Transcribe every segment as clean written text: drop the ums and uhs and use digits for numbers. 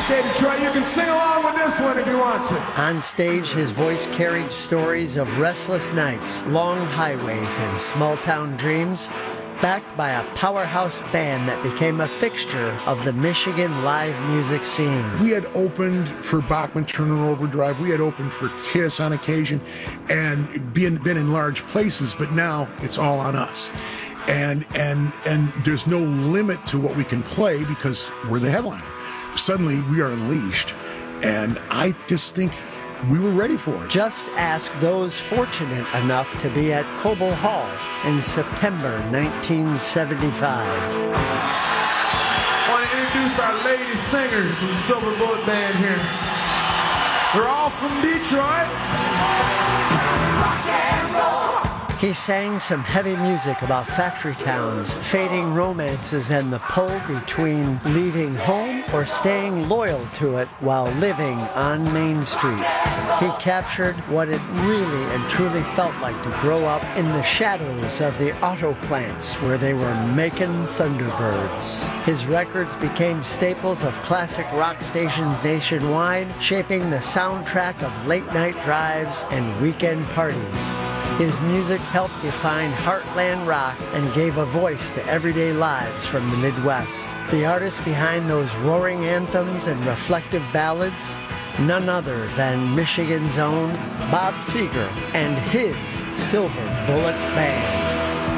Okay, Detroit, you can sing along with this one if you want to. On stage, his voice carried stories of restless nights, long highways, and small-town dreams, backed by a powerhouse band that became a fixture of the Michigan live music scene. We had opened for Bachman Turner Overdrive. We had opened for Kiss on occasion and been in large places, but now it's all on us. And there's no limit to what we can play because we're the headliner. Suddenly we are unleashed, and I just think we were ready for it. Just ask those fortunate enough to be at Cobo Hall in September 1975. I want to introduce our lady singers from the Silver Bullet Band here. They're all from Detroit. He sang some heavy music about factory towns, fading romances, and the pull between leaving home or staying loyal to it while living on Main Street. He captured what it really and truly felt like to grow up in the shadows of the auto plants where they were making Thunderbirds. His records became staples of classic rock stations nationwide, shaping the soundtrack of late-night drives and weekend parties. His music helped define heartland rock and gave a voice to everyday lives from the Midwest. The artist behind those roaring anthems and reflective ballads, none other than Michigan's own Bob Seger and his Silver Bullet Band.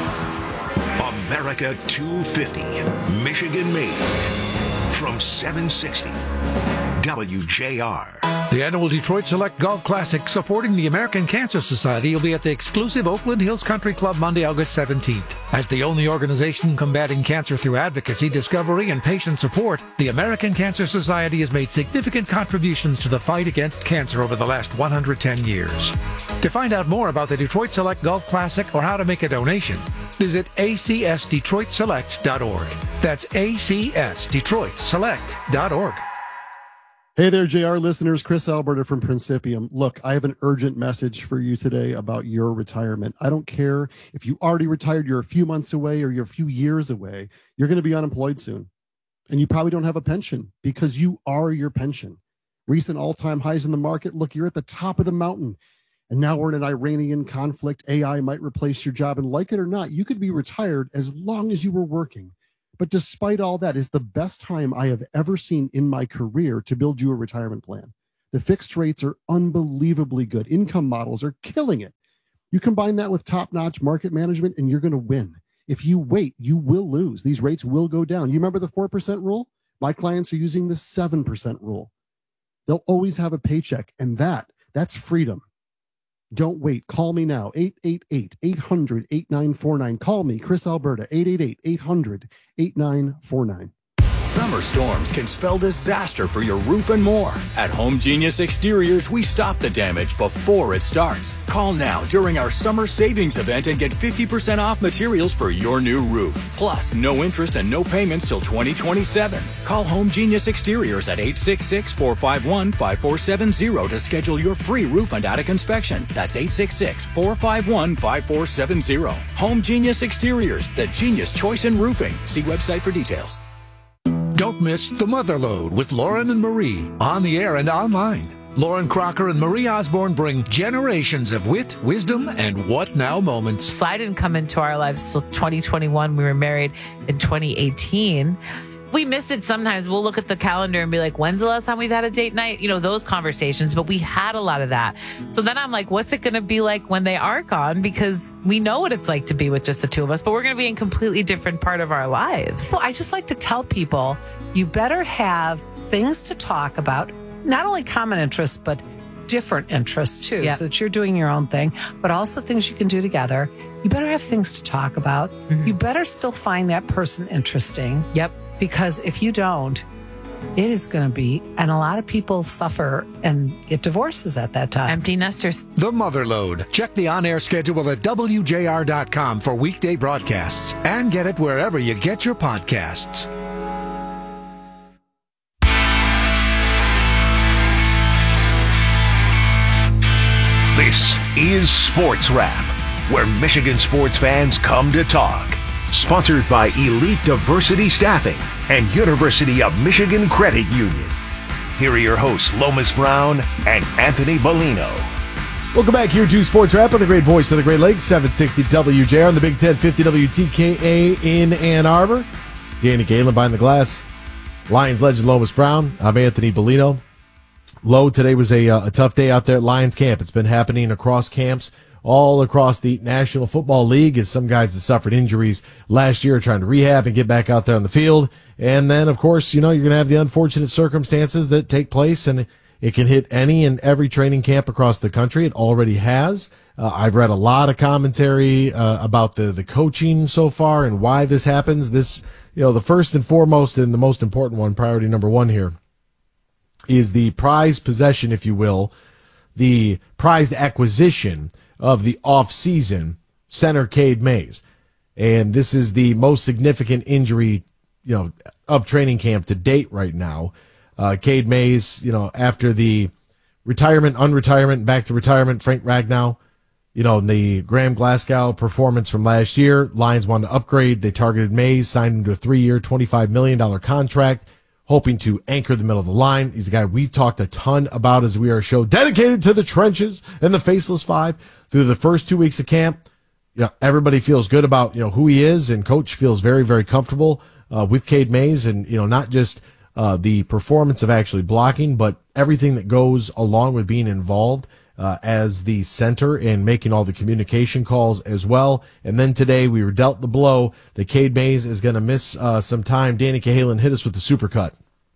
America 250, Michigan made. From 760, WJR. The annual Detroit Select Golf Classic supporting the American Cancer Society will be at the exclusive Oakland Hills Country Club Monday, August 17th. As the only organization combating cancer through advocacy, discovery, and patient support, the American Cancer Society has made significant contributions to the fight against cancer over the last 110 years. To find out more about the Detroit Select Golf Classic or how to make a donation, visit acsdetroitselect.org. That's acsdetroitselect.org. Hey there, JR listeners. Chris Alberta from Principium. Look, I have an urgent message for you today about your retirement. I don't care if you already retired, you're a few months away, or you're a few years away. You're going to be unemployed soon. And you probably don't have a pension because you are your pension. Recent all-time highs in the market. Look, you're at the top of the mountain. And now we're in an Iranian conflict. AI might replace your job. And like it or not, you could be retired as long as you were working. But despite all that, is the best time I have ever seen in my career to build you a retirement plan. The fixed rates are unbelievably good. Income models are killing it. You combine that with top-notch market management, and you're going to win. If you wait, you will lose. These rates will go down. You remember the 4% rule? My clients are using the 7% rule. They'll always have a paycheck, and that's freedom. Don't wait. Call me now, 888-800-8949. Call me, Chris Alberta, 888-800-8949. Summer storms can spell disaster for your roof and more. At Home Genius Exteriors, we stop the damage before it starts. Call now during our summer savings event and get 50% off materials for your new roof. Plus, no interest and no payments till 2027. Call Home Genius Exteriors at 866-451-5470 to schedule your free roof and attic inspection. That's 866-451-5470. Home Genius Exteriors, the genius choice in roofing. See website for details. Don't miss The Motherlode with Lauren and Marie, on the air and online. Lauren Crocker and Marie Osborne bring generations of wit, wisdom, and what now moments. Sly didn't come into our lives till 2021. We were married in 2018. We miss it sometimes. We'll look at the calendar and be like, when's the last time we've had a date night? You know, those conversations, but we had a lot of that. So then I'm like, what's it going to be like when they are gone? Because we know what it's like to be with just the two of us, but we're going to be in a completely different part of our lives. Well, I just like to tell people, you better have things to talk about, not only common interests, but different interests too, so that you're doing your own thing, but also things you can do together. You better have things to talk about. Mm-hmm. You better still find that person interesting. Yep. Because if you don't, it is going to be, and a lot of people suffer and get divorces at that time. Empty nesters. The Motherlode. Check the on-air schedule at WJR.com for weekday broadcasts and get it wherever you get your podcasts. This is Sports Wrap, where Michigan sports fans come to talk. Sponsored by Elite Diversity Staffing and University of Michigan Credit Union. here are your hosts, Lomas Brown and Anthony Bellino. Welcome back here to Sports Wrap on the great voice of the Great Lakes, 760 WJR on the Big 1050 WTKA in Ann Arbor. Danny Galen behind the glass. Lions legend Lomas Brown. I'm Anthony Bellino. Lo, today was a tough day out there at Lions camp. It's been happening across camps all across the National Football League as some guys that suffered injuries last year are trying to rehab and get back out there on the field. And then, of course, you're going to have the unfortunate circumstances that take place, and it can hit any and every training camp across the country. It already has. I've read a lot of commentary about the coaching so far and why this happens. This, the first and foremost and the most important one, priority number one here, is the prized possession, if you will, the prized acquisition of the off-season center Cade Mays. And this is the most significant injury, of training camp to date right now. Cade Mays, after the retirement, unretirement, back to retirement, Frank Ragnow, the Graham Glasgow performance from last year, Lions wanted to upgrade. They targeted Mays, signed him to a 3-year, $25 million contract, hoping to anchor the middle of the line. He's a guy we've talked a ton about as we are a show dedicated to the trenches and the faceless five. Through the first 2 weeks of camp, everybody feels good about, who he is, and coach feels very, very comfortable with Cade Mays, and, not just the performance of actually blocking, but everything that goes along with being involved as the center and making all the communication calls as well. And then today we were dealt the blow that Cade Mays is going to miss some time. Danny Cahalan hit us with the supercut.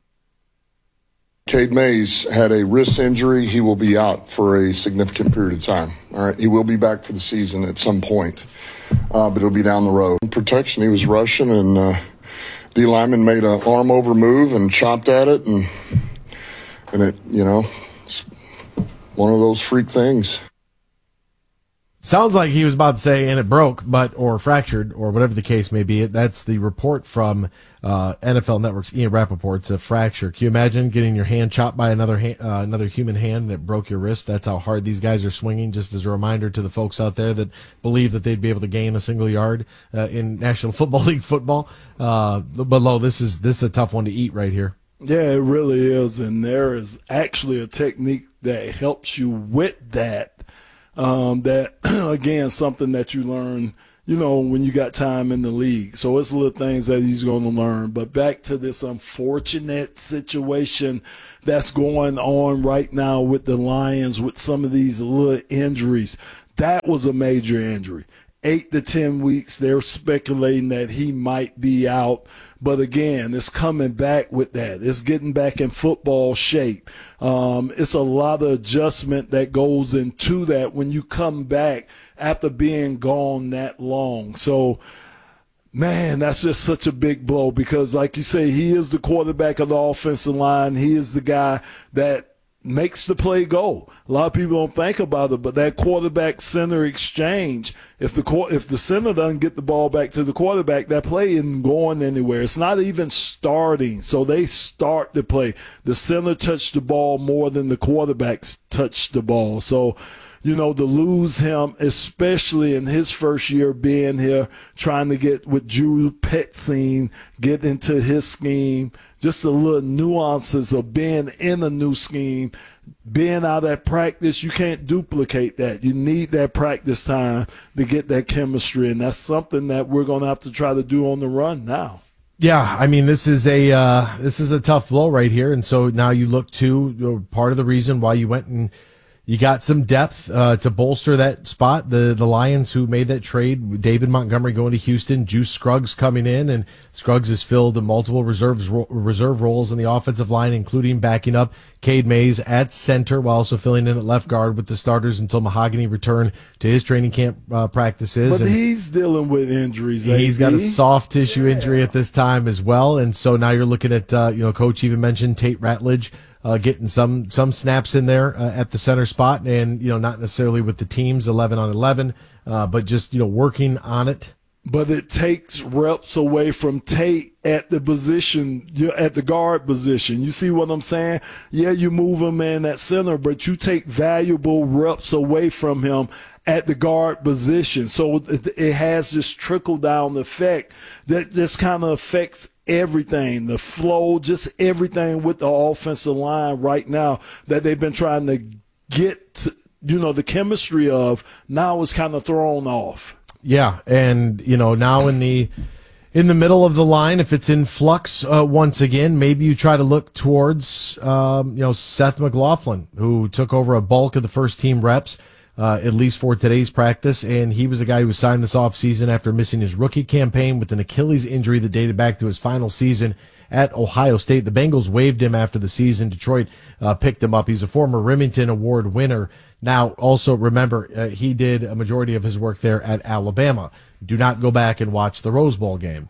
Cade Mays had a wrist injury. He will be out for a significant period of time. All right, he will be back for the season at some point, but it'll be down the road. In protection, he was rushing, and D lineman made an arm over move and chopped at it, and it, it's one of those freak things. Sounds like he was about to say, and it broke, or fractured, or whatever the case may be. That's the report from NFL Network's Ian Rappaport. It's a fracture. Can you imagine getting your hand chopped by another human hand and it broke your wrist? That's how hard these guys are swinging, just as a reminder to the folks out there that believe that they'd be able to gain a single yard in National Football League football. But, Lo, this is a tough one to eat right here. Yeah, it really is, and there is actually a technique that helps you with that. That, again, something that you learn, when you got time in the league. So it's little things that he's going to learn. But back to this unfortunate situation that's going on right now with the Lions with some of these little injuries. That was a major injury. 8 to 10 weeks, they're speculating that he might be out. But again, it's coming back with that. It's getting back in football shape. It's a lot of adjustment that goes into that when you come back after being gone that long. So, man, that's just such a big blow because, like you say, he is the quarterback of the offensive line. He is the guy that makes the play go. A lot of people don't think about it, but that quarterback center exchange, if the center doesn't get the ball back to the quarterback, that play isn't going anywhere. It's not even starting. So they start the play. The center touched the ball more than the quarterbacks touched the ball. So, to lose him, especially in his first year being here, trying to get with Drew Petzing, get into his scheme, just the little nuances of being in a new scheme, being out at practice, you can't duplicate that. You need that practice time to get that chemistry, and that's something that we're going to have to try to do on the run now. Yeah, I mean, this is a tough blow right here, and so now you look to part of the reason why you went and you got some depth to bolster that spot. The Lions who made that trade, David Montgomery going to Houston, Juice Scruggs coming in, and Scruggs has filled multiple reserve roles in the offensive line, including backing up Cade Mays at center while also filling in at left guard with the starters until Mahogany returned to his training camp practices. But he's dealing with injuries. He's got a soft tissue injury at this time as well, and so now you're looking at Coach even mentioned Tate Ratledge getting some snaps in there at the center spot, and not necessarily with the teams 11 on 11, but just working on it. But it takes reps away from Tate at the position, at the guard position. You see what I'm saying? Yeah, you move him in at center, but you take valuable reps away from him at the guard position. So it has this trickle down effect that just kind of affects everything, the flow, just everything with the offensive line right now that they've been trying to get to, the chemistry of, now is kind of thrown off. Yeah, and now in the middle of the line, if it's in flux once again, maybe you try to look towards Seth McLaughlin, who took over a bulk of the first team reps, at least for today's practice, and he was a guy who was signed this offseason after missing his rookie campaign with an Achilles injury that dated back to his final season at Ohio State. The Bengals waived him after the season. Detroit picked him up. He's a former Remington Award winner. Now, also remember, he did a majority of his work there at Alabama. Do not go back and watch the Rose Bowl game.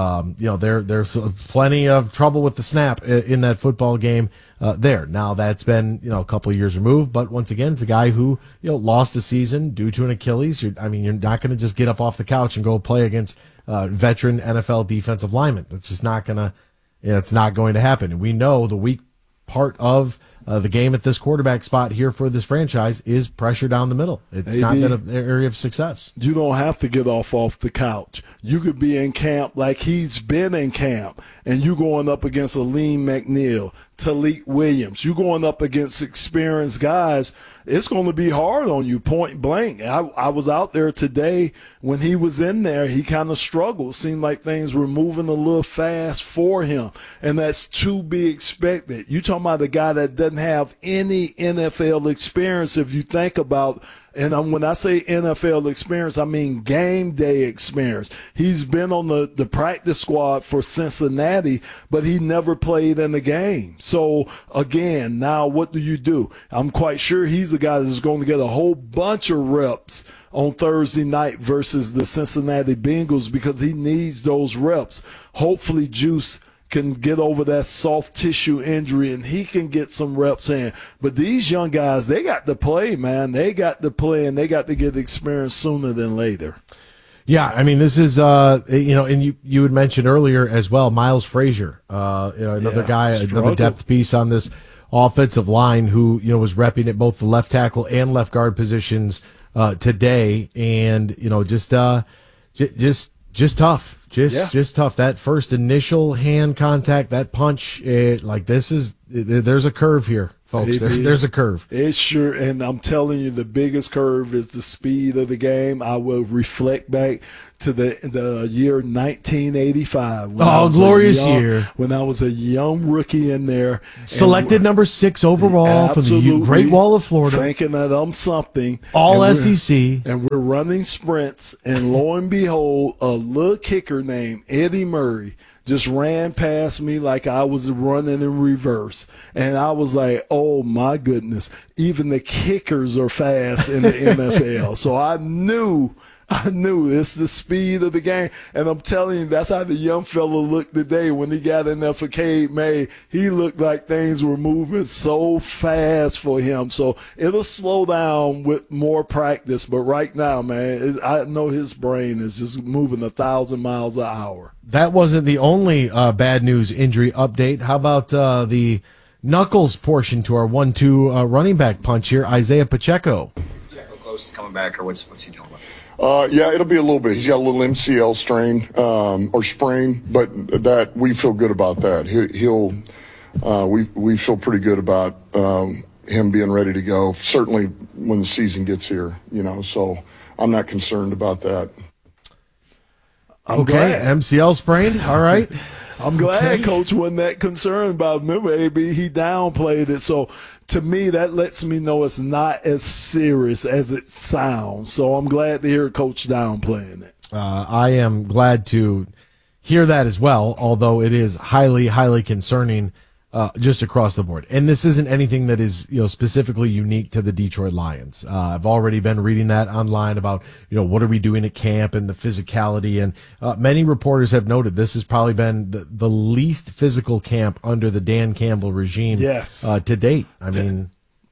There's plenty of trouble with the snap in that football game there. Now, that's been, a couple of years removed, but once again, it's a guy who, lost a season due to an Achilles. You're not going to just get up off the couch and go play against veteran NFL defensive linemen. That's just not going to, it's not going to happen. And we know the weak part of the game at this quarterback spot here for this franchise is pressure down the middle. It's not been an area of success. You don't have to get off the couch. You could be in camp like he's been in camp, and you going up against Aleem McNeil, Talik Williams. You going up against experienced guys. It's going to be hard on you, point blank. I was out there today when he was in there. He kind of struggled. Seemed like things were moving a little fast for him, and that's to be expected. You talking about a guy that doesn't have any NFL experience, if you think about. And when I say NFL experience, I mean game day experience. He's been on the practice squad for Cincinnati, but he never played in the game. So, again, now what do? I'm quite sure he's a guy that's going to get a whole bunch of reps on Thursday night versus the Cincinnati Bengals because he needs those reps. Hopefully, Juice can get over that soft tissue injury and he can get some reps in. But these young guys, they got to play, man. They got to play, and they got to get experience sooner than later. Yeah, I mean, this is, and you had mentioned earlier as well, Miles Frazier, another guy, another depth piece on this offensive line who, was repping at both the left tackle and left guard positions today. And, just tough. Just tough. That first initial hand contact, that punch, there's a curve here, folks. There's a curve. It's sure, and I'm telling you, the biggest curve is the speed of the game. I will reflect back to the year 1985. Glorious year. When I was a young rookie in there. Selected number 6 overall from the Great Wall of Florida. Thinking that I'm something. All SEC. And we're running sprints, and lo and behold, a little kicker named Eddie Murray just ran past me like I was running in reverse. And I was like, oh, my goodness, even the kickers are fast in the NFL. So I knew it's the speed of the game. And I'm telling you, that's how the young fella looked today when he got in there for Cade May. He looked like things were moving so fast for him. So it'll slow down with more practice. But right now, man, I know his brain is just moving 1,000 miles an hour. That wasn't the only bad news injury update. How about the knuckles portion to our 1-2 running back punch here, Isaiah Pacheco? Pacheco close to coming back, or what's he doing with it? Yeah, it'll be a little bit. He's got a little MCL strain or sprain, but that we feel good about that. We feel pretty good about him being ready to go. Certainly when the season gets here, So I'm not concerned about that. I'm okay, glad. MCL sprained. All right. I'm glad Coach wasn't that concerned about it. Remember, AB, he downplayed it. So, to me, that lets me know it's not as serious as it sounds. So, I'm glad to hear Coach downplaying it. I am glad to hear that as well, although it is highly, highly concerning just across the board. And this isn't anything that is, specifically unique to the Detroit Lions. I've already been reading that online about, what are we doing at camp and the physicality. And many reporters have noted this has probably been the least physical camp under the Dan Campbell regime yes. To date. I mean,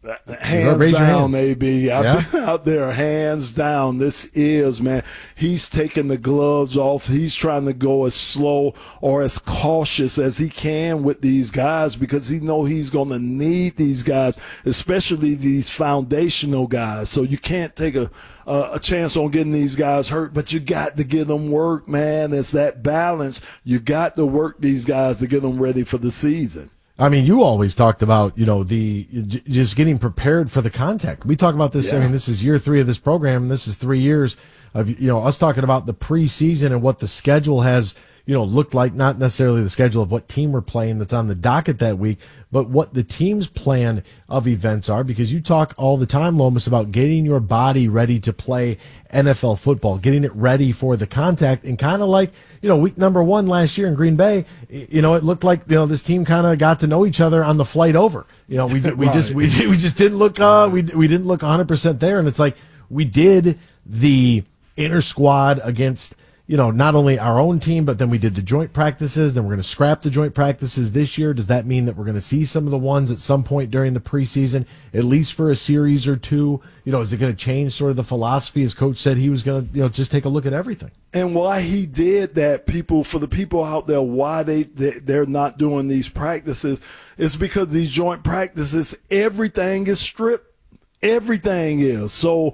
Hands down, AB. I've been out there, hands down. This is, man, he's taking the gloves off. He's trying to go as slow or as cautious as he can with these guys because he knows he's going to need these guys, especially these foundational guys. So you can't take a chance on getting these guys hurt, but you got to give them work, man. It's that balance. You got to work these guys to get them ready for the season. I mean, you always talked about, just getting prepared for the contact. We talk about this. Yeah. I mean, this is year 3 of this program, and this is 3 years of, us talking about the preseason and what the schedule has, looked like, not necessarily the schedule of what team we're playing that's on the docket that week, but what the team's plan of events are, because you talk all the time, Lomas, about getting your body ready to play NFL football, getting it ready for the contact, and kind of like, week number 1 last year in Green Bay, it looked like, this team kind of got to know each other on the flight over. We just didn't look, we didn't look 100% there. And it's like, we did the inter squad against, not only our own team, but then we did the joint practices. Then we're going to scrap the joint practices this year. Does that mean that we're going to see some of the ones at some point during the preseason, at least for a series or two? Is it going to change sort of the philosophy? As Coach said, he was going to, just take a look at everything. And why he did that, for the people out there, why they're not doing these practices is because these joint practices, everything is stripped. Everything is. So,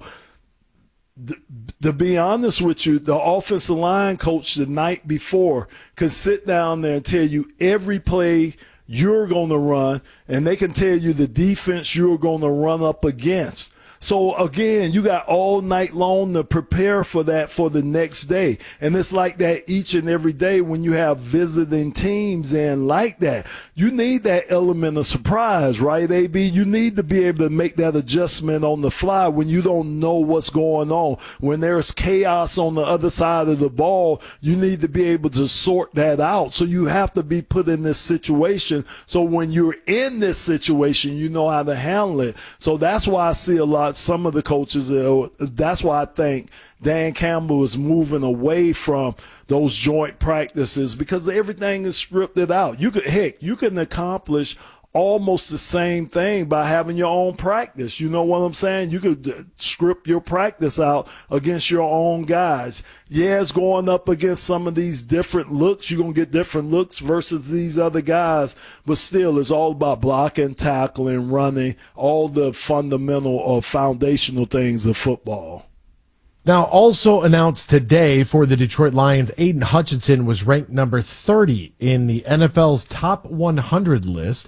to be honest with you, the offensive line coach the night before could sit down there and tell you every play you're going to run, and they can tell you the defense you're going to run up against. So, again, you got all night long to prepare for that for the next day. And it's like that each and every day when you have visiting teams in like that. You need that element of surprise, right, AB? You need to be able to make that adjustment on the fly when you don't know what's going on. When there's chaos on the other side of the ball, you need to be able to sort that out. So you have to be put in this situation. So when you're in this situation, you know how to handle it. So that's why I see some of the coaches, that's why I think Dan Campbell is moving away from those joint practices because everything is scripted out. You can accomplish almost the same thing by having your own practice. You know what I'm saying? You could script your practice out against your own guys. Yeah, it's going up against some of these different looks. You're going to get different looks versus these other guys, but still it's all about blocking, tackling, running, all the fundamental or foundational things of football. Now, also announced today for the Detroit Lions, Aiden Hutchinson was ranked number 30 in the NFL's top 100 list.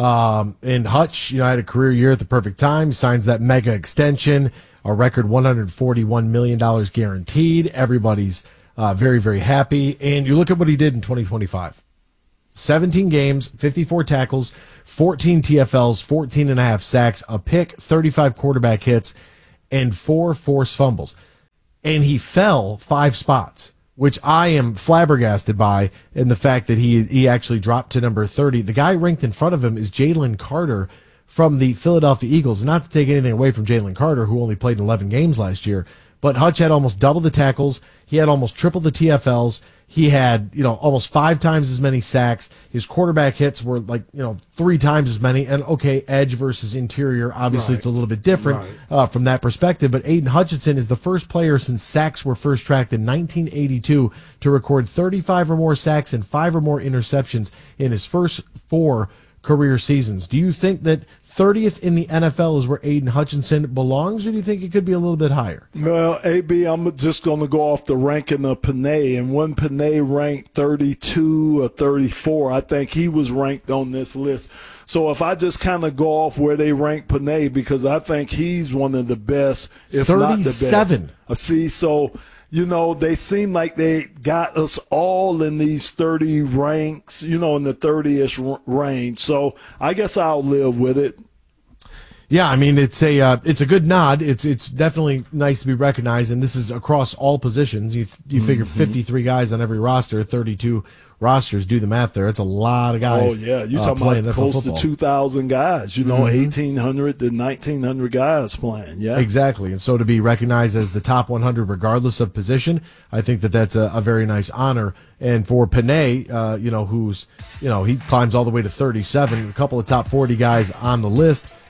And Hutch, had a career year at the perfect time. He signs that mega extension, a record $141 million guaranteed. Everybody's very, very happy. And you look at what he did in 2025. 17 games, 54 tackles, 14 TFLs, 14.5 sacks, a pick, 35 quarterback hits, and 4 forced fumbles. And he fell 5 spots, which I am flabbergasted by, in the fact that he actually dropped to number 30. The guy ranked in front of him is Jalen Carter from the Philadelphia Eagles. And not to take anything away from Jalen Carter, who only played in 11 games last year, but Hutch had almost double the tackles. He had almost triple the TFLs. He had, almost 5 times as many sacks. His quarterback hits were 3 times as many. And okay, edge versus interior, obviously It's a little bit different from that perspective. But Aiden Hutchinson is the first player since sacks were first tracked in 1982 to record 35 or more sacks and 5 or more interceptions in his first 4 career seasons. Do you think that 30th in the NFL is where Aiden Hutchinson belongs, or do you think it could be a little bit higher? Well, AB, I'm just going to go off the ranking of Panay, and when Panay ranked 32 or 34, I think he was ranked on this list. So if I just kind of go off where they rank Panay, because I think he's one of the best, if 37. not the best. See, so they seem like they got us all in these 30 ranks, in the 30-ish range. So I guess I'll live with it. Yeah, I mean, it's a good nod. It's definitely nice to be recognized, and this is across all positions. You figure 53 guys on every roster, 32 rosters. Do the math there. It's a lot of guys. Oh yeah, you're talking about close to 2,000 guys. 1,800 to 1,900 guys playing. Yeah, exactly. And so to be recognized as the top 100, regardless of position, I think that's a very nice honor. And for Panay, who's he climbs all the way to 37. A couple of top 40 guys on the list.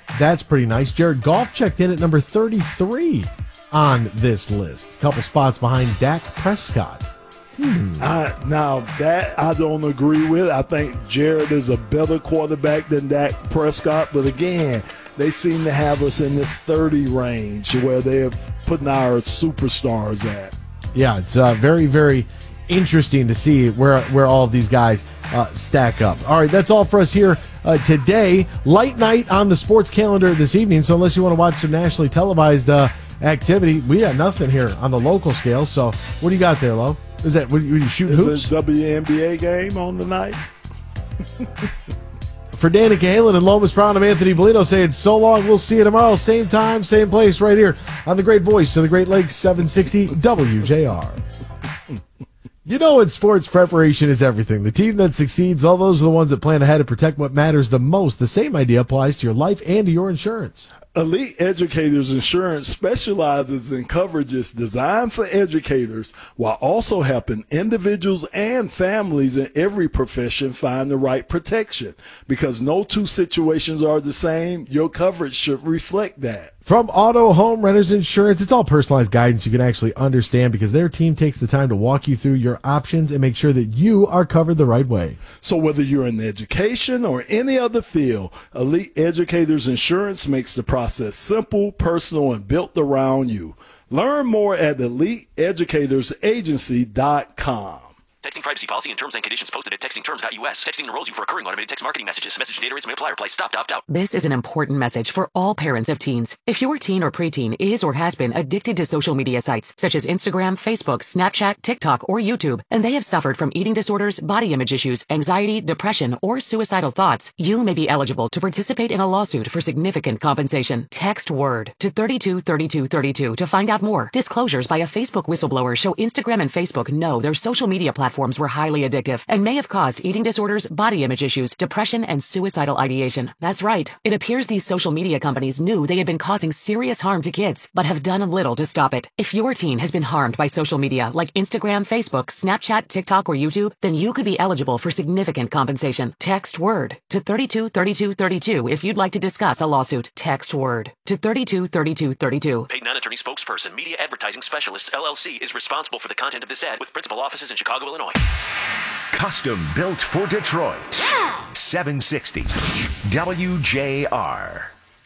That's pretty nice. Jared Goff checked in at number 33 on this list. A couple spots behind Dak Prescott. Now, that I don't agree with. I think Jared is a better quarterback than Dak Prescott. But again, they seem to have us in this 30 range where they're putting our superstars at. Yeah, it's very, very interesting to see where all of these guys stack up. All right, that's all for us here today. Light night on the sports calendar this evening, so unless you want to watch some nationally televised activity, we got nothing here on the local scale. So what do you got there, Lo? Is that when you shoot hoops? Is it a WNBA game on the night? For Danica Halen and Lomas Brown, I'm Anthony Bolino saying so long. We'll see you tomorrow, same time, same place, right here on the great voice of the Great Lakes, 760 WJR. You know, in sports, preparation is everything. The team that succeeds, all those are the ones that plan ahead and protect what matters the most. The same idea applies to your life and to your insurance. Elite Educators Insurance specializes in coverages designed for educators while also helping individuals and families in every profession find the right protection. Because no two situations are the same, your coverage should reflect that. From auto, home, renters insurance, it's all personalized guidance you can actually understand because their team takes the time to walk you through your options and make sure that you are covered the right way. So whether you're in education or any other field, Elite Educators Insurance makes the process simple, personal, and built around you. Learn more at EliteEducatorsAgency.com. Texting privacy policy and terms and conditions posted at textingterms.us. Texting enrolls you for recurring automated text marketing messages. Message data rates may apply. Reply stop to opt out. This is an important message for all parents of teens. If your teen or preteen is or has been addicted to social media sites such as Instagram, Facebook, Snapchat, TikTok, or YouTube, and they have suffered from eating disorders, body image issues, anxiety, depression, or suicidal thoughts, you may be eligible to participate in a lawsuit for significant compensation. Text WORD to 323232 to find out more. Disclosures by a Facebook whistleblower show Instagram and Facebook know their social media platforms were highly addictive and may have caused eating disorders, body image issues, depression, and suicidal ideation. That's right. It appears these social media companies knew they had been causing serious harm to kids, but have done little to stop it. If your teen has been harmed by social media like Instagram, Facebook, Snapchat, TikTok, or YouTube, then you could be eligible for significant compensation. Text WORD to 323232 if you'd like to discuss a lawsuit. Text WORD to 323232. Paid non-attorney spokesperson, Media Advertising Specialists, LLC, is responsible for the content of this ad with principal offices in Chicago, Illinois. Custom built for Detroit. 760 WJR.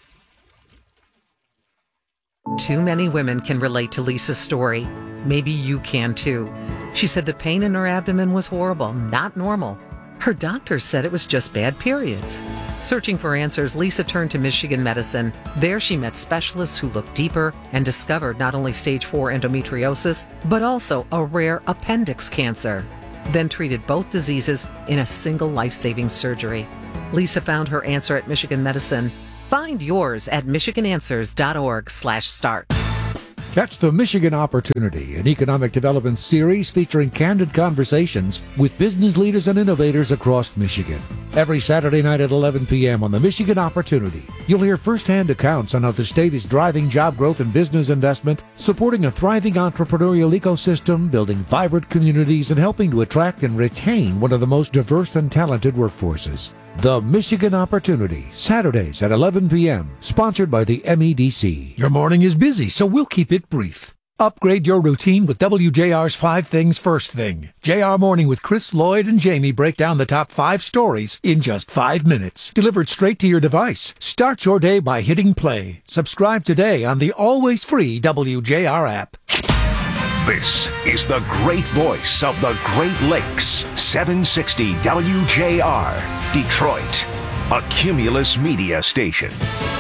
Too many women can relate to Lisa's story. Maybe you can too. She said the pain in her abdomen was horrible, not normal. Her doctor said it was just bad periods. Searching for answers, Lisa turned to Michigan Medicine. There she met specialists who looked deeper and discovered not only stage 4 endometriosis, but also a rare appendix cancer. Then treated both diseases in a single life-saving surgery. Lisa found her answer at Michigan Medicine. Find yours at michiganswers.org/start. Catch the Michigan Opportunity, an economic development series featuring candid conversations with business leaders and innovators across Michigan. Every Saturday night at 11 p.m. on the Michigan Opportunity, you'll hear firsthand accounts on how the state is driving job growth and business investment, supporting a thriving entrepreneurial ecosystem, building vibrant communities, and helping to attract and retain one of the most diverse and talented workforces. The Michigan Opportunity, Saturdays at 11 p.m., sponsored by the MEDC. Your morning is busy, so we'll keep it brief. Upgrade your routine with WJR's 5 Things First Thing. JR Morning with Chris, Lloyd, and Jamie break down the top 5 stories in just 5 minutes. Delivered straight to your device. Start your day by hitting play. Subscribe today on the always free WJR app. This is the great voice of the Great Lakes, 760 WJR, Detroit, a Cumulus Media station.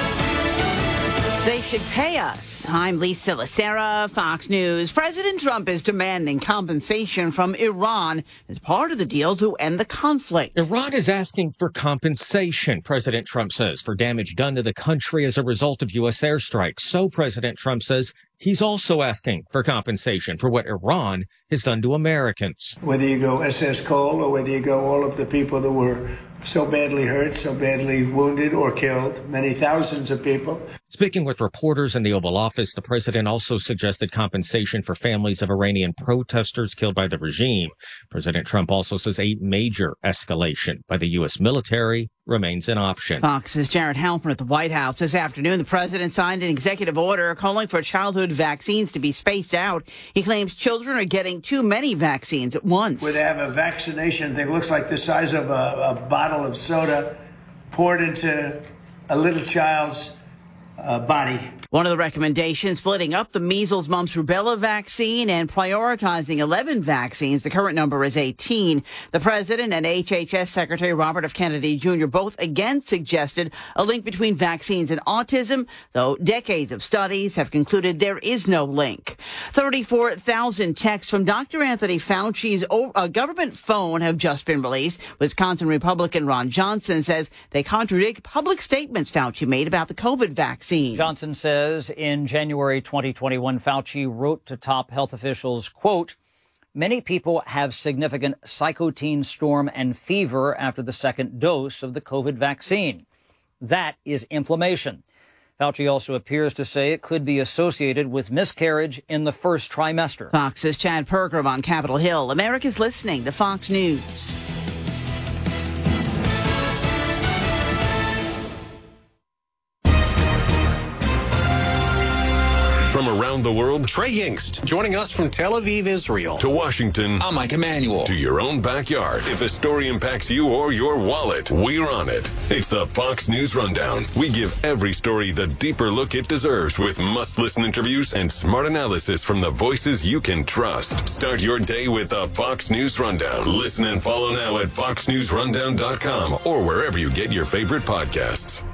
They should pay us. I'm Lisa Lacera, Fox News. President Trump is demanding compensation from Iran as part of the deal to end the conflict. Iran is asking for compensation, President Trump says, for damage done to the country as a result of U.S. airstrikes. So President Trump says he's also asking for compensation for what Iran has done to Americans. Whether you go SS Cole or whether you go all of the people that were so badly hurt, so badly wounded or killed, many thousands of people. Speaking with reporters in the Oval Office, the president also suggested compensation for families of Iranian protesters killed by the regime. President Trump also says a major escalation by the U.S. military remains an option. Fox's Jared Halpern at the White House. This afternoon, the president signed an executive order calling for childhood vaccines to be spaced out. He claims children are getting too many vaccines at once. Where they have a vaccination that looks like the size of a bottle of soda poured into a little child's body. One of the recommendations, splitting up the measles, mumps, rubella vaccine and prioritizing 11 vaccines. The current number is 18. The president and HHS Secretary Robert F. Kennedy Jr. both again suggested a link between vaccines and autism, though decades of studies have concluded there is no link. 34,000 texts from Dr. Anthony Fauci's government phone have just been released. Wisconsin Republican Ron Johnson says they contradict public statements Fauci made about the COVID vaccine. Johnson says in January 2021, Fauci wrote to top health officials, quote, "Many people have significant cytokine storm and fever after the second dose of the COVID vaccine. That is inflammation." Fauci also appears to say it could be associated with miscarriage in the first trimester. Fox's Chad Pergram on Capitol Hill. America's listening to Fox News. From around the world, Trey Yingst, joining us from Tel Aviv, Israel. To Washington, I'm Mike Emanuel. To your own backyard. If a story impacts you or your wallet, we're on it. It's the Fox News Rundown. We give every story the deeper look it deserves with must-listen interviews and smart analysis from the voices you can trust. Start your day with the Fox News Rundown. Listen and follow now at foxnewsrundown.com or wherever you get your favorite podcasts.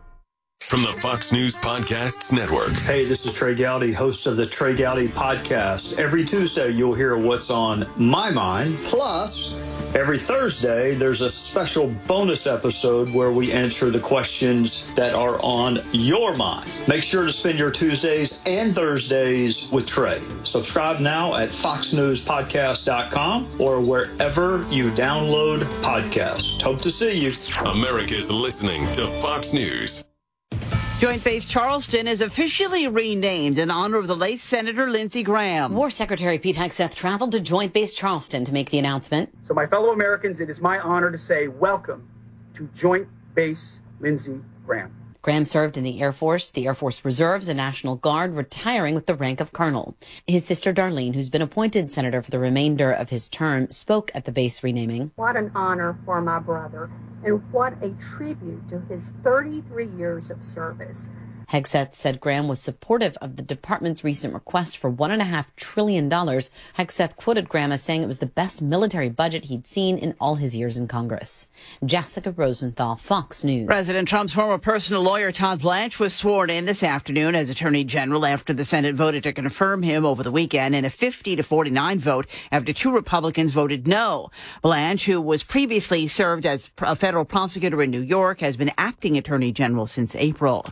From the Fox News Podcasts Network. Hey, this is Trey Gowdy, host of the Trey Gowdy Podcast. Every Tuesday, you'll hear what's on my mind. Plus, every Thursday, there's a special bonus episode where we answer the questions that are on your mind. Make sure to spend your Tuesdays and Thursdays with Trey. Subscribe now at foxnewspodcast.com or wherever you download podcasts. Hope to see you. America's listening to Fox News. Joint Base Charleston is officially renamed in honor of the late Senator Lindsey Graham. War Secretary Pete Hegseth traveled to Joint Base Charleston to make the announcement. So my fellow Americans, it is my honor to say welcome to Joint Base Lindsey Graham. Graham served in the Air Force Reserves, and National Guard, retiring with the rank of colonel. His sister Darlene, who's been appointed senator for the remainder of his term, spoke at the base renaming. What an honor for my brother, and what a tribute to his 33 years of service. Hegseth said Graham was supportive of the department's recent request for $1.5 trillion. Hegseth quoted Graham as saying it was the best military budget he'd seen in all his years in Congress. Jessica Rosenthal, Fox News. President Trump's former personal lawyer, Todd Blanche, was sworn in this afternoon as Attorney General after the Senate voted to confirm him over the weekend in a 50-49 vote after 2 Republicans voted no. Blanche, who was previously served as a federal prosecutor in New York, has been acting Attorney General since April.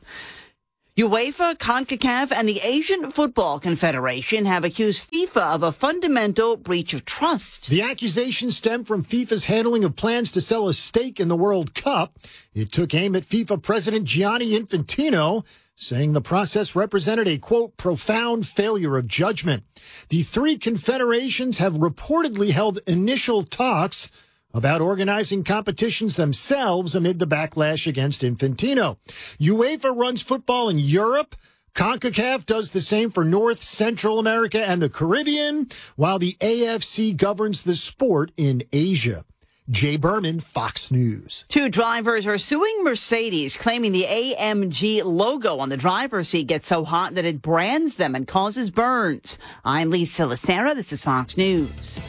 UEFA, CONCACAF, and the Asian Football Confederation have accused FIFA of a fundamental breach of trust. The accusations stem from FIFA's handling of plans to sell a stake in the World Cup. It took aim at FIFA President Gianni Infantino, saying the process represented a, quote, profound failure of judgment. The 3 confederations have reportedly held initial talks about organizing competitions themselves amid the backlash against Infantino. UEFA runs football in Europe. CONCACAF does the same for North, Central America, and the Caribbean, while the AFC governs the sport in Asia. Jay Berman, Fox News. 2 drivers are suing Mercedes, claiming the AMG logo on the driver's seat gets so hot that it brands them and causes burns. I'm Lisa Lacera. This is Fox News.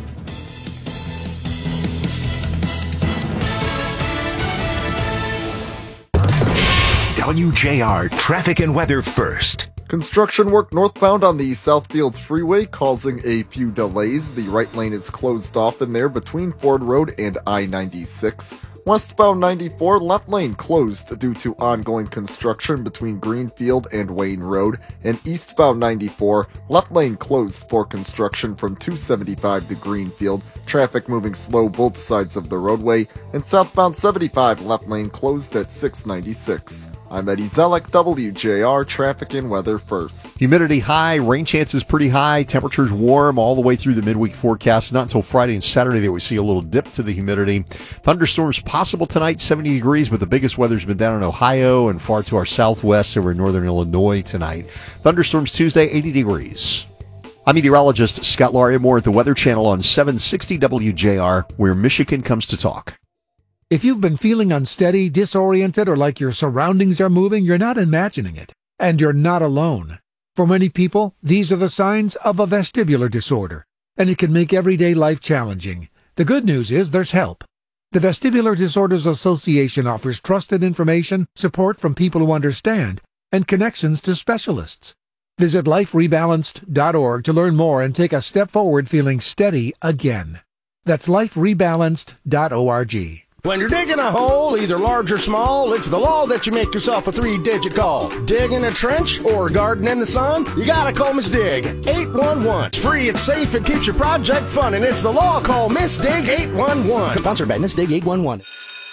WJR traffic and weather first. Construction work northbound on the Southfield Freeway causing a few delays. The right lane is closed off in there between Ford Road and I-96. Westbound 94 left lane closed due to ongoing construction between Greenfield and Wayne Road, and eastbound 94 left lane closed for construction from 275 to Greenfield. Traffic moving slow both sides of the roadway, and southbound 75 left lane closed at 696. I'm Eddie Zellick, WJR Traffic and Weather First. Humidity high, rain chances pretty high, temperatures warm all the way through the midweek forecast. Not until Friday and Saturday that we see a little dip to the humidity. Thunderstorms possible tonight, 70 degrees, but the biggest weather's been down in Ohio and far to our southwest over in northern Illinois tonight. Thunderstorms Tuesday, 80 degrees. I'm meteorologist Scott Larimore at the Weather Channel on 760 WJR, where Michigan comes to talk. If you've been feeling unsteady, disoriented, or like your surroundings are moving, you're not imagining it. And you're not alone. For many people, these are the signs of a vestibular disorder, and it can make everyday life challenging. The good news is there's help. The Vestibular Disorders Association offers trusted information, support from people who understand, and connections to specialists. Visit liferebalanced.org to learn more and take a step forward feeling steady again. That's liferebalanced.org. When you're digging a hole, either large or small, it's the law that you make yourself a 3-digit call. Digging a trench or garden in the sun? You gotta call Miss Dig. 811. It's free, it's safe, it keeps your project fun, and it's the law. Call Miss Dig 811. Sponsored by Miss Dig 811.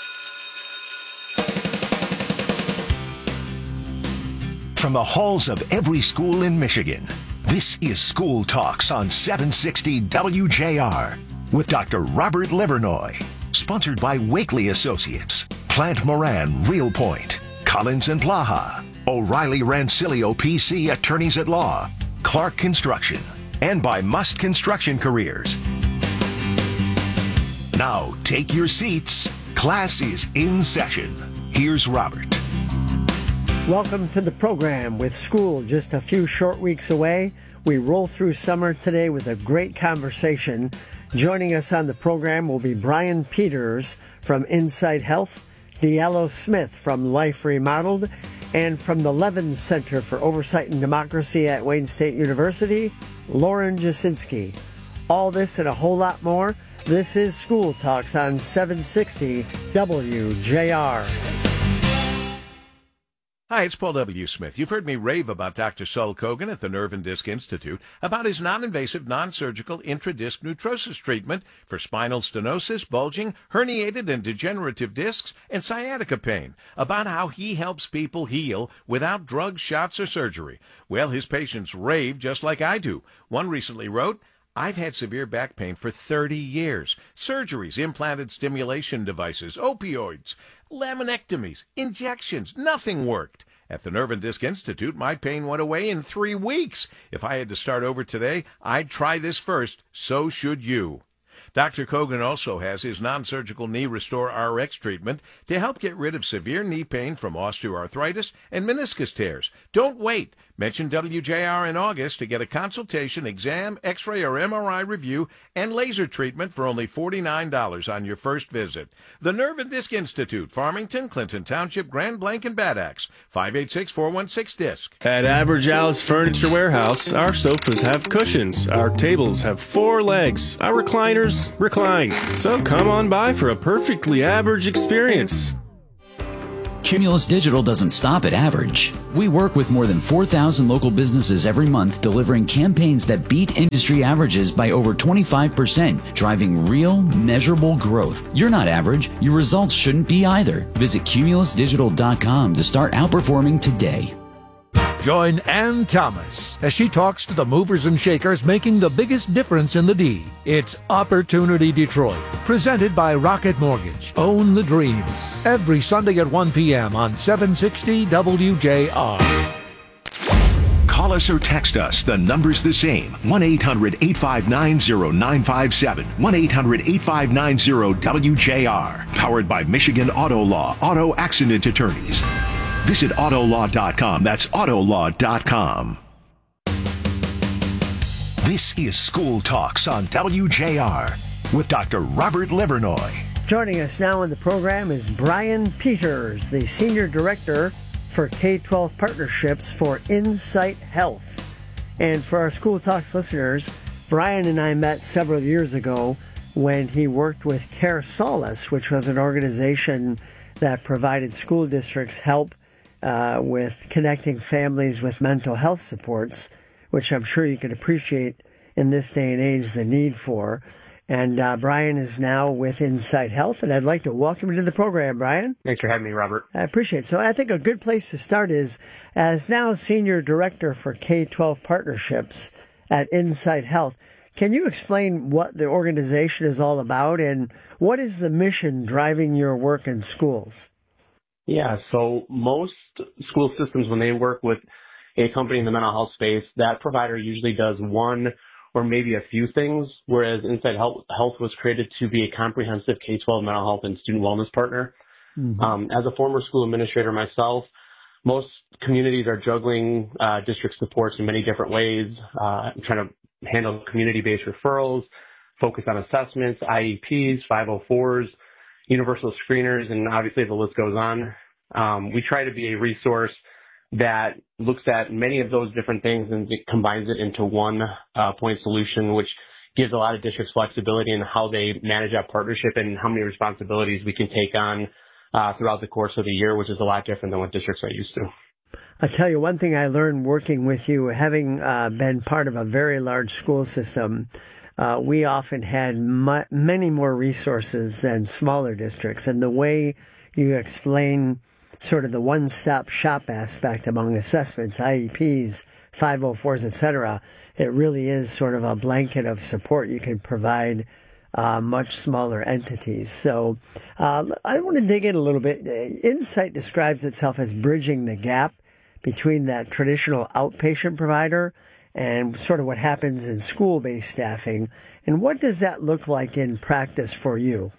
From the halls of every school in Michigan, this is School Talks on 760 WJR with Dr. Robert Livernoy. Sponsored by Wakely Associates, Plant Moran Real Point, Collins and Plaha, O'Reilly Rancilio PC Attorneys at Law, Clark Construction, and by Must Construction Careers. Now take your seats. Class is in session. Here's Robert. Welcome to the program. With school just a few short weeks away, we roll through summer today with a great conversation. Joining us on the program will be Brian Peters from Insight Health, Diallo Smith from Life Remodeled, and from the Levin Center for Oversight and Democracy at Wayne State University, Lauren Jasinski. All this and a whole lot more. This is School Talks on 760 WJR. Hi, it's Paul W. Smith. You've heard me rave about Dr. Saul Kogan at the Nerve and Disc Institute about his non-invasive, non-surgical intradisc neutrosis treatment for spinal stenosis, bulging, herniated and degenerative discs, and sciatica pain, about how he helps people heal without drugs, shots, or surgery. Well, his patients rave just like I do. One recently wrote, I've had severe back pain for 30 years. Surgeries, implanted stimulation devices, opioids, laminectomies, injections, nothing worked. At the Nerve and Disc Institute, my pain went away in 3 weeks. If I had to start over today, I'd try this first. So should you. Dr. Kogan also has his non-surgical Knee Restore RX treatment to help get rid of severe knee pain from osteoarthritis and meniscus tears. Don't wait. Mention WJR in August to get a consultation, exam, x-ray, or MRI review, and laser treatment for only $49 on your first visit. The Nerve and Disc Institute, Farmington, Clinton Township, Grand Blanc, and Bad Axe, 586-416-DISC. At Average Al's Furniture Warehouse, our sofas have cushions, our tables have 4 legs, our recliners recline. So come on by for a perfectly average experience. Cumulus Digital doesn't stop at average. We work with more than 4,000 local businesses every month, delivering campaigns that beat industry averages by over 25%, driving real, measurable growth. You're not average. Your results shouldn't be either. Visit cumulusdigital.com to start outperforming today. Join Ann Thomas as she talks to the movers and shakers making the biggest difference in the D. It's Opportunity Detroit, presented by Rocket Mortgage. Own the dream. Every Sunday at 1 p.m. on 760 WJR. Call us or text us. The number's the same. 1-800-859-0957. 1-800-859-WJR. Powered by Michigan Auto Law, Auto Accident Attorneys. Visit Autolaw.com. That's Autolaw.com. This is School Talks on WJR with Dr. Robert Livernoy. Joining us now in the program is Brian Peters, the Senior Director for K-12 Partnerships for Insight Health. And for our School Talks listeners, Brian and I met several years ago when he worked with Care Solace, which was an organization that provided school districts help with connecting families with mental health supports, which I'm sure you can appreciate in this day and age the need for. And Brian is now with Insight Health, and I'd like to welcome you to the program, Brian. Thanks for having me, Robert. I appreciate it. So I think a good place to start is, as now Senior Director for K-12 Partnerships at Insight Health, can you explain what the organization is all about and what is the mission driving your work in schools? Yeah, so most school systems, when they work with a company in the mental health space, that provider usually does one or maybe a few things, whereas Insight Health was created to be a comprehensive K-12 mental health and student wellness partner. Mm-hmm. As a former school administrator myself, most communities are juggling district supports in many different ways, trying to handle community-based referrals, focus on assessments, IEPs, 504s, universal screeners, and obviously the list goes on. We try to be a resource that looks at many of those different things and it combines it into one point solution, which gives a lot of districts flexibility in how they manage that partnership and how many responsibilities we can take on throughout the course of the year, which is a lot different than what districts are used to. I'll tell you one thing I learned working with you, having been part of a very large school system, we often had many more resources than smaller districts. And the way you explain sort of the one-stop shop aspect among assessments, IEPs, 504s, et cetera, it really is sort of a blanket of support you can provide much smaller entities. So I want to dig in a little bit. Insight describes itself as bridging the gap between that traditional outpatient provider and sort of what happens in school-based staffing. And what does that look like in practice for you?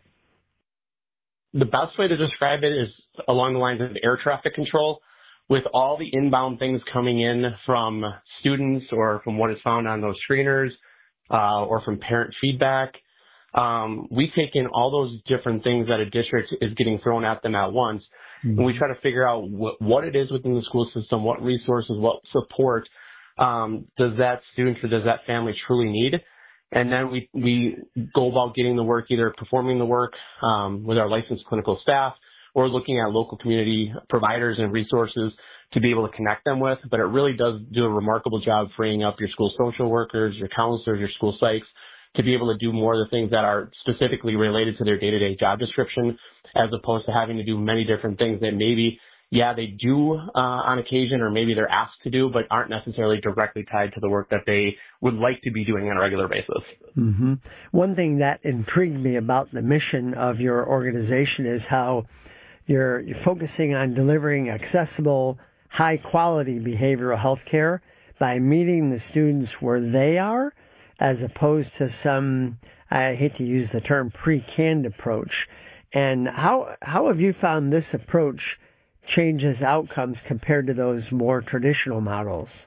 The best way to describe it is along the lines of air traffic control. With all the inbound things coming in from students or from what is found on those screeners or from parent feedback, we take in all those different things that a district is getting thrown at them at once. Mm-hmm. And we try to figure out what it is within the school system, what resources, what support does that student or does that family truly need. And then we go about getting the work, either performing the work with our licensed clinical staff or looking at local community providers and resources to be able to connect them with. But it really does do a remarkable job freeing up your school social workers, your counselors, your school psychs to be able to do more of the things that are specifically related to their day-to-day job description, as opposed to having to do many different things that maybe, they do on occasion, or maybe they're asked to do, but aren't necessarily directly tied to the work that they would like to be doing on a regular basis. Mm-hmm. One thing that intrigued me about the mission of your organization is how you're focusing on delivering accessible, high-quality behavioral health care by meeting the students where they are, as opposed to some, I hate to use the term, pre-canned approach. And how have you found this approach changes outcomes compared to those more traditional models?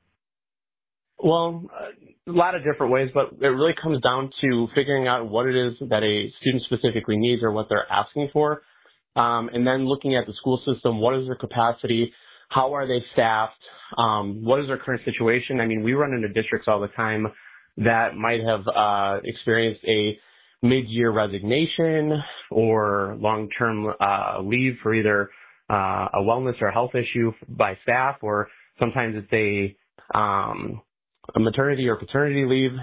Well, a lot of different ways, but it really comes down to figuring out what it is that a student specifically needs or what they're asking for. And then looking at the school system, what is their capacity? How are they staffed? What is their current situation? I mean, we run into districts all the time that might have experienced a mid-year resignation or long-term leave for either a wellness or health issue by staff, or sometimes it's a maternity or paternity leave.